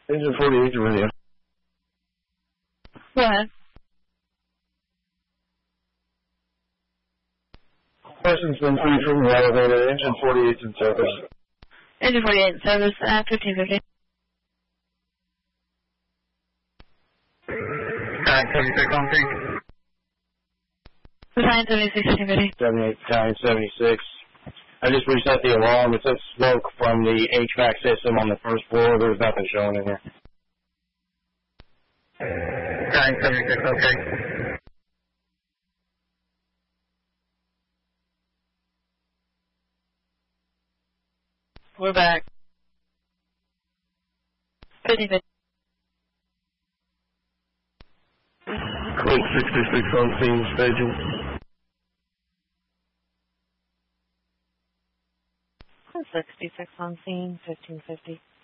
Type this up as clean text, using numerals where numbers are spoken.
Engine 48 to radio. Go ahead. Question's been free from the elevator. Engine 48's in service. Engine 48 in service at 1550. 976 on scene. 976, 1550. 78, 976. I just reset the alarm. It says smoke from the HVAC system on the first floor. There's nothing showing in here. 976, okay. We're back. 1550. Code 66 on scene, staging. 66 on scene, 1550.